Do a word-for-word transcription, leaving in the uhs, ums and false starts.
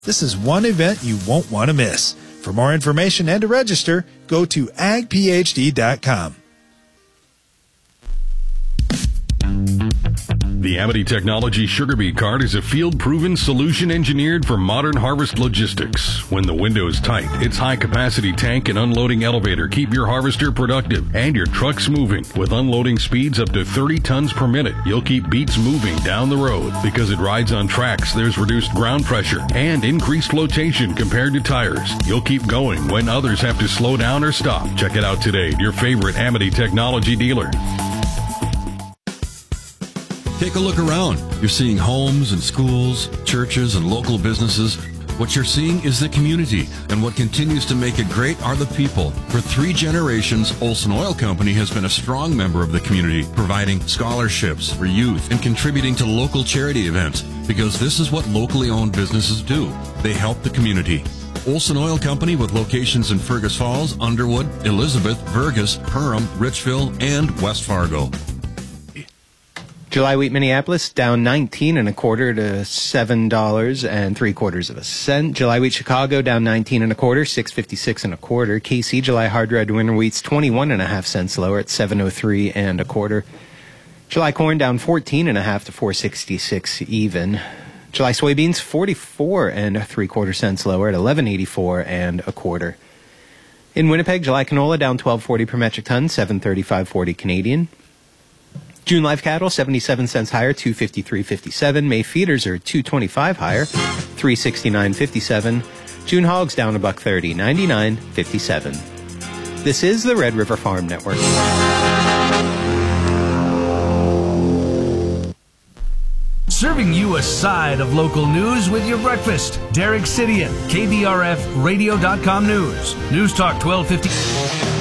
This is one event you won't want to miss. For more information and to register, go to ag p h d dot com. The Amity Technology Sugar Beet Cart is a field-proven solution engineered for modern harvest logistics. When the window is tight, its high-capacity tank and unloading elevator keep your harvester productive and your trucks moving. With unloading speeds up to thirty tons per minute, you'll keep beets moving down the road. Because it rides on tracks, there's reduced ground pressure and increased flotation compared to tires. You'll keep going when others have to slow down or stop. Check it out today at your favorite Amity Technology dealer. Take a look around. You're seeing homes and schools, churches and local businesses. What you're seeing is the community, and what continues to make it great are the people. For three generations, Olson Oil Company has been a strong member of the community, providing scholarships for youth and contributing to local charity events, because this is what locally owned businesses do. They help the community. Olson Oil Company, with locations in Fergus Falls, Underwood, Elizabeth, Vergas, Perham, Richville, and West Fargo. July wheat Minneapolis down nineteen and a quarter to seven dollars and three quarters of a cent. July wheat Chicago down nineteen and a quarter, six fifty six and a quarter. K C July hard red winter wheats twenty one and a half cents lower at seven oh three and a quarter. July corn down fourteen and a half to four sixty six even. July soybeans forty four and three quarter cents lower at eleven eighty four and a quarter. In Winnipeg, July canola down twelve forty per metric ton, seven thirty five forty Canadian. June live cattle, seventy-seven cents higher, two fifty-three fifty-seven. May feeders are two twenty-five higher, three sixty-nine fifty-seven. June hogs down a buck thirty, ninety-nine fifty-seven. This is the Red River Farm Network. Serving you a side of local news with your breakfast. Derek Sidian, K B R F radio dot com News. News Talk twelve fifty.